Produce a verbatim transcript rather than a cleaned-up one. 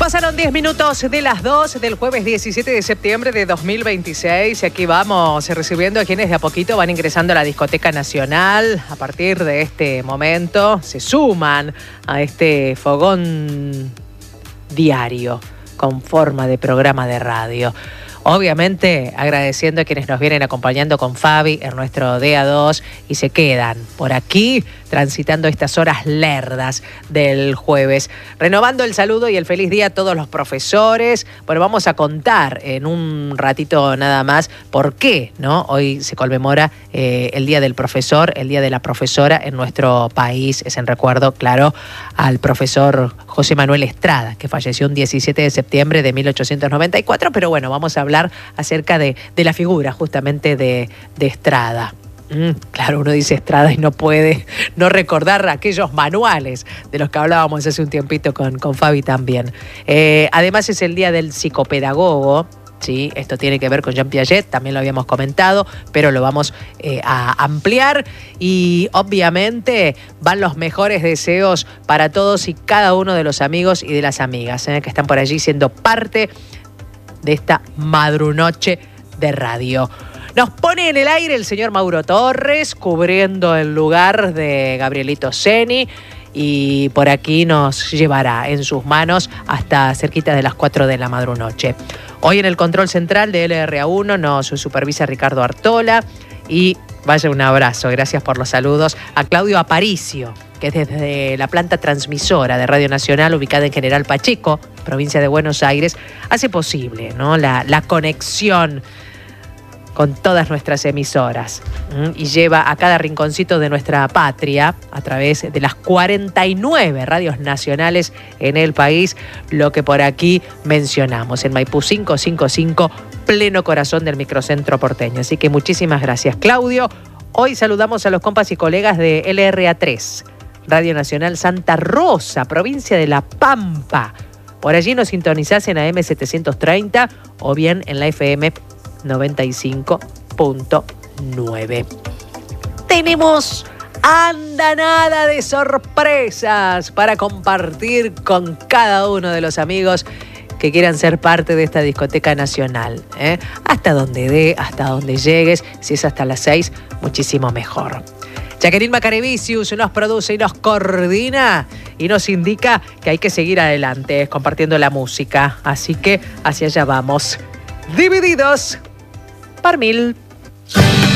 Pasaron diez minutos de las dos del jueves diecisiete de septiembre de dos mil veintiséis y aquí vamos recibiendo a quienes de a poquito van ingresando a la Discoteca Nacional. A partir de este momento se suman a este fogón diario con forma de programa de radio. Obviamente agradeciendo a quienes nos vienen acompañando con Fabi en nuestro D A dos y se quedan por aquí transitando estas horas lerdas del jueves. Renovando el saludo y el feliz día a todos los profesores. Bueno, vamos a contar en un ratito nada más por qué, ¿no? Hoy se conmemora eh, el Día del Profesor, el Día de la Profesora en nuestro país. Es en recuerdo, claro, al profesor José Manuel Estrada, que falleció un diecisiete de septiembre de mil ochocientos noventa y cuatro. Pero bueno, vamos a hablar acerca de, de la figura justamente de, de Estrada. Mm, claro, uno dice Estrada y no puede no recordar aquellos manuales de los que hablábamos hace un tiempito con, con Fabi también. Eh, además es el Día del Psicopedagogo. Sí, esto tiene que ver con Jean Piaget, también lo habíamos comentado, pero lo vamos eh, a ampliar y obviamente van los mejores deseos para todos y cada uno de los amigos y de las amigas eh, que están por allí siendo parte de esta madrunoche de radio. Nos pone en el aire el señor Mauro Torres, cubriendo el lugar de Gabrielito Ceni, y por aquí nos llevará en sus manos hasta cerquita de las cuatro de la madrunoche. Hoy en el control central de L R A uno nos supervisa Ricardo Artola y vaya un abrazo, gracias por los saludos, a Claudio Aparicio, que desde la planta transmisora de Radio Nacional, ubicada en General Pacheco, provincia de Buenos Aires, hace posible, ¿no? la, la conexión con todas nuestras emisoras ¿m? y lleva a cada rinconcito de nuestra patria, a través de las cuarenta y nueve radios nacionales en el país, lo que por aquí mencionamos, en Maipú quinientos cincuenta y cinco, pleno corazón del microcentro porteño. Así que muchísimas gracias, Claudio. Hoy saludamos a los compas y colegas de L R A tres, Radio Nacional Santa Rosa, provincia de La Pampa. Por allí nos sintonizás en A M setecientos treinta o bien en la F M noventa y cinco punto nueve. Tenemos andanada de sorpresas para compartir con cada uno de los amigos que quieran ser parte de esta discoteca nacional. ¿eh? Hasta donde dé, hasta donde llegues. Si es hasta las seis, muchísimo mejor. Jacqueline Macarevicius nos produce y nos coordina y nos indica que hay que seguir adelante compartiendo la música. Así que hacia allá vamos. Divididos por mil.